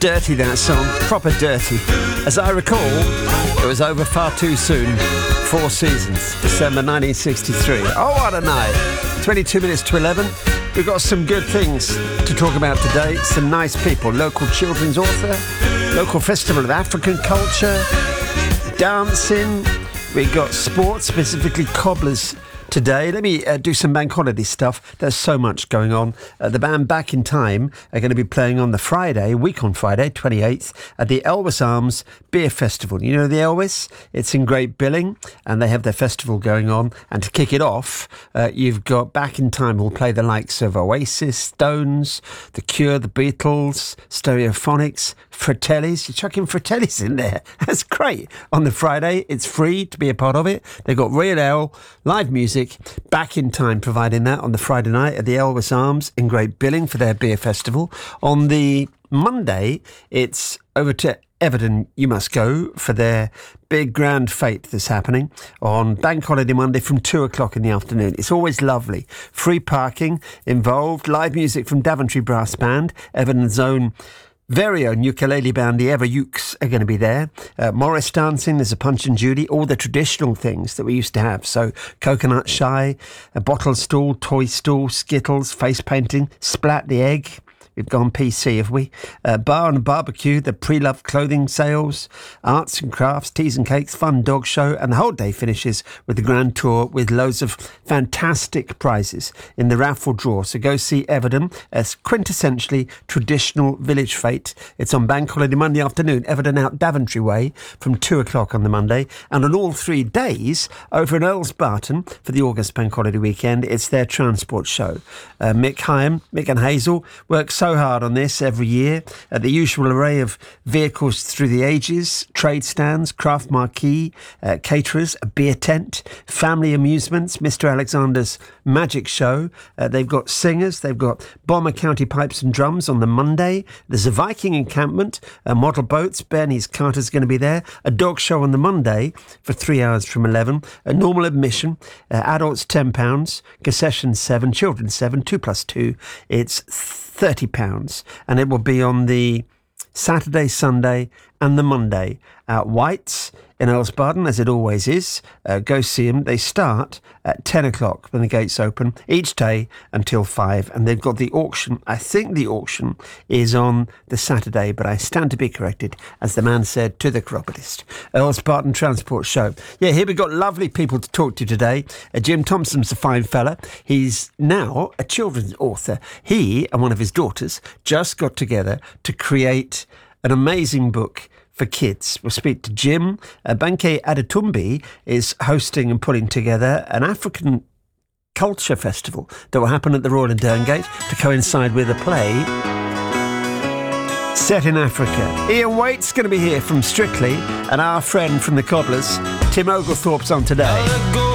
Dirty, that song. Proper dirty. As I recall, it was over far too soon. 4 seasons. December 1963. Oh, what a night. 22 minutes to 11. We've got some good things to talk about today. Some nice people. Local children's author. Local festival of African culture. Dancing. We've got sports, specifically cobblers today. Let me do some bank holiday stuff. There's so much going on. The band Back in Time are going to be playing on the Friday, week on Friday, 28th, at the Elwes Arms Beer Festival. You know the Elwes? It's in Great Billing, and they have their festival going on. And to kick it off, you've got Back in Time who'll play the likes of Oasis, Stones, The Cure, The Beatles, Stereophonics, Fratellis. You're chucking Fratellis in there. That's great. On the Friday, it's free to be a part of it. They've got Real Ale, live music, Back in Time providing that on the Friday night at the Elwes Arms in Great Billing for their beer festival. On the Monday, it's over to Everton You Must Go for their big grand fete that's happening on Bank Holiday Monday from 2 o'clock in the afternoon. It's always lovely. Free parking involved, live music from Daventry Brass Band, Everton's own very own ukulele band, the Ever Ukes, are going to be there. Morris dancing, there's a Punch and Judy, all the traditional things that we used to have. So coconut shy, a bottle stool, toy stool, skittles, face painting, splat the egg. We've gone PC, have we? Bar and barbecue, the pre-loved clothing sales, arts and crafts, teas and cakes, fun dog show, and the whole day finishes with the grand tour with loads of fantastic prizes in the raffle draw. So go see Everton as quintessentially traditional village fete. It's on Bank Holiday Monday afternoon, Everton out Daventry Way from 2 o'clock on the Monday. And on all 3 days, over in Earls Barton for the August Bank Holiday weekend, it's their transport show. Mick and Hazel work so hard on this every year. The usual array of vehicles through the ages, trade stands, craft marquee, caterers, a beer tent, family amusements, Mr. Alexander's magic show. They've got singers, they've got Bomber County Pipes and Drums on the Monday. There's a Viking encampment, model boats, Bernie's Carter's going to be there, a dog show on the Monday for 3 hours from 11, a normal admission, adults £10, concession 7, children 7, 2 plus 2, it's £30, and it will be on the Saturday, Sunday and the Monday at White's in Earls Barton, as it always is. Go see them. They start at 10 o'clock when the gates open each day until 5, and they've got the auction. I think the auction is on the Saturday, but I stand to be corrected, as the man said to the chiropodist. Earls Barton Transport Show. Yeah, here we've got lovely people to talk to today. Jim Thompson's a fine fella. He's now a children's author. He and one of his daughters just got together to create an amazing book for kids. We'll speak to Jim. Banke Adetumbi is hosting and putting together an African culture festival that will happen at the Royal in Derngate to coincide with a play set in Africa. Ian Waite's going to be here from Strictly, and our friend from the Cobblers, Tim Oglethorpe's on today.